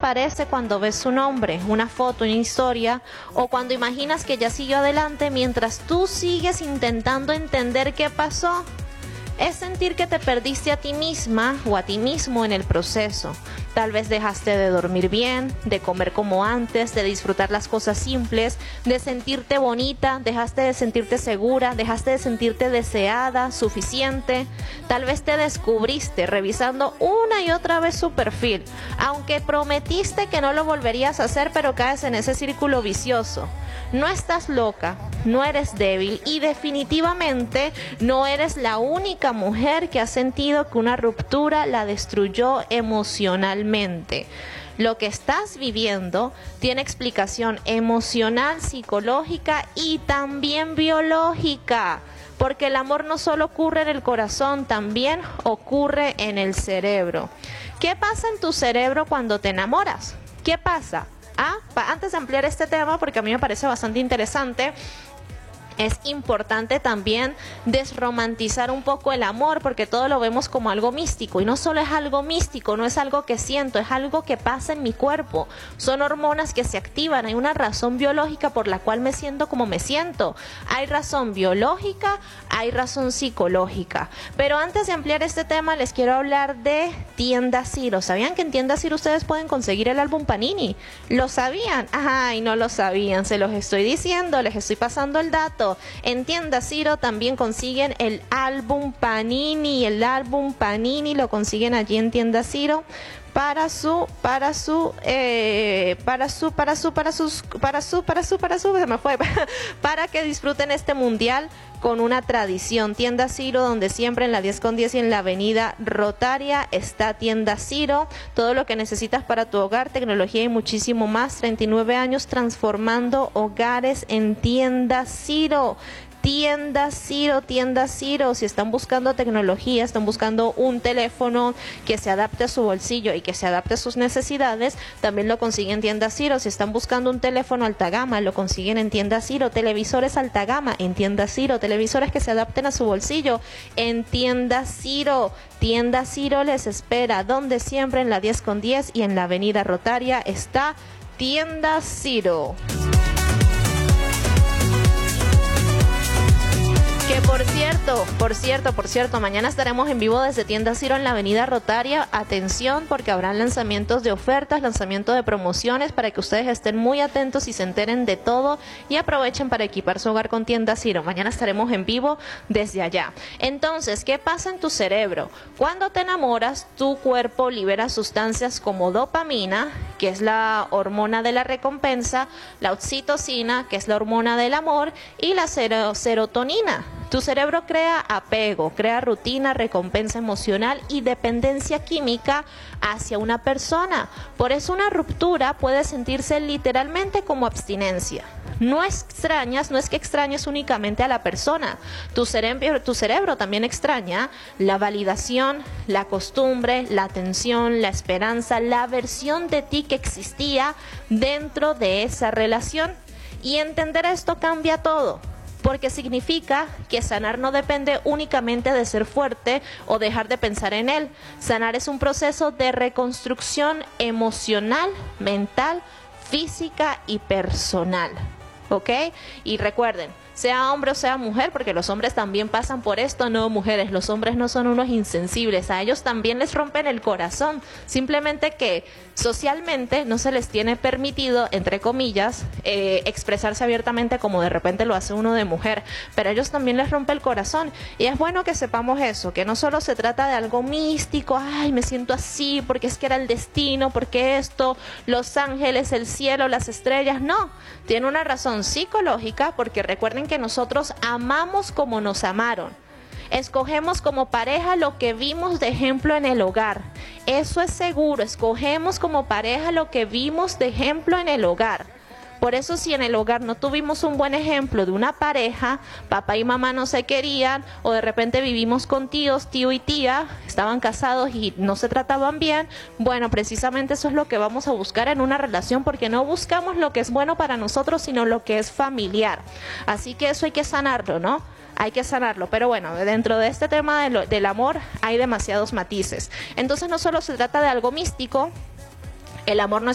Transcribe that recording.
parece cuando ves un nombre, una foto, una historia, o cuando imaginas que ya siguió adelante mientras tú sigues intentando entender qué pasó? Es sentir que te perdiste a ti misma o a ti mismo en el proceso. Tal vez dejaste de dormir bien, de comer como antes, de disfrutar las cosas simples, de sentirte bonita, dejaste de sentirte segura, dejaste de sentirte deseada, suficiente. Tal vez te descubriste revisando una y otra vez su perfil, aunque prometiste que no lo volverías a hacer, pero caes en ese círculo vicioso. No estás loca, no eres débil y definitivamente no eres la única mujer que ha sentido que una ruptura la destruyó emocionalmente. Lo que estás viviendo tiene explicación emocional, psicológica y también biológica, porque el amor no solo ocurre en el corazón, también ocurre en el cerebro. ¿Qué pasa en tu cerebro cuando te enamoras? ¿Qué pasa? Antes de ampliar este tema, porque a mí me parece bastante interesante, es importante también desromantizar un poco el amor, porque todo lo vemos como algo místico, y no solo es algo místico, no es algo que siento, es algo que pasa en mi cuerpo. Son hormonas que se activan, hay una razón biológica por la cual me siento como me siento. Hay razón biológica, hay razón psicológica. Pero antes de ampliar este tema, les quiero hablar de Tienda Ciro. ¿Sabían que en Tienda Ciro ustedes pueden conseguir el álbum Panini? ¿Lo sabían? Ay, no lo sabían, se los estoy diciendo, les estoy pasando el dato. En Tienda Ciro también consiguen el álbum Panini. El álbum Panini lo consiguen allí en Tienda Ciro se me fue, para que disfruten este mundial con una tradición. Tienda Ciro, donde siempre en la 10 con 10 y en la avenida Rotaria está Tienda Ciro. Todo lo que necesitas para tu hogar, tecnología y muchísimo más. 39 años transformando hogares en Tienda Ciro. Tienda Ciro, Tienda Ciro. Si están buscando tecnología, están buscando un teléfono que se adapte a su bolsillo y que se adapte a sus necesidades, también lo consiguen en Tienda Ciro. Si están buscando un teléfono alta gama, lo consiguen en Tienda Ciro. Televisores alta gama en Tienda Ciro. Televisores que se adapten a su bolsillo en Tienda Ciro. Tienda Ciro les espera, donde siempre en la 10 con 10 y en la avenida Rotaria está Tienda Ciro. Que por cierto, mañana estaremos en vivo desde Tienda Ciro en la avenida Rotaria. Atención, porque habrán lanzamientos de ofertas, lanzamiento de promociones, para que ustedes estén muy atentos y se enteren de todo y aprovechen para equipar su hogar con Tienda Ciro. Mañana estaremos en vivo desde allá. Entonces, ¿qué pasa en tu cerebro? Cuando te enamoras, tu cuerpo libera sustancias como dopamina, que es la hormona de la recompensa, la oxitocina, que es la hormona del amor, y la serotonina. Tu cerebro crea apego, crea rutina, recompensa emocional y dependencia química hacia una persona. Por eso una ruptura puede sentirse literalmente como abstinencia. No es que extrañes únicamente a la persona. Tu cerebro también extraña la validación, la costumbre, la atención, la esperanza, la versión de ti que existía dentro de esa relación. Y entender esto cambia todo, porque significa que sanar no depende únicamente de ser fuerte o dejar de pensar en él. Sanar es un proceso de reconstrucción emocional, mental, física y personal. ¿Ok? Y recuerden, sea hombre o sea mujer, porque los hombres también pasan por esto, no mujeres, los hombres no son unos insensibles, a ellos también les rompen el corazón, simplemente que socialmente no se les tiene permitido, entre comillas, expresarse abiertamente como de repente lo hace uno de mujer, pero a ellos también les rompe el corazón, y es bueno que sepamos eso, que no solo se trata de algo místico, ay, me siento así porque es que era el destino, porque esto, los ángeles, el cielo, las estrellas, no, tiene una razón psicológica, porque recuerden que nosotros amamos como nos amaron. Escogemos como pareja lo que vimos de ejemplo en el hogar. Eso es seguro, escogemos como pareja lo que vimos de ejemplo en el hogar. Por eso, si en el hogar no tuvimos un buen ejemplo de una pareja, papá y mamá no se querían, o de repente vivimos con tíos, tío y tía, estaban casados y no se trataban bien, bueno, precisamente eso es lo que vamos a buscar en una relación, porque no buscamos lo que es bueno para nosotros, sino lo que es familiar. Así que eso hay que sanarlo, ¿no? Hay que sanarlo, pero bueno, dentro de este tema del amor hay demasiados matices. Entonces no solo se trata de algo místico, el amor no es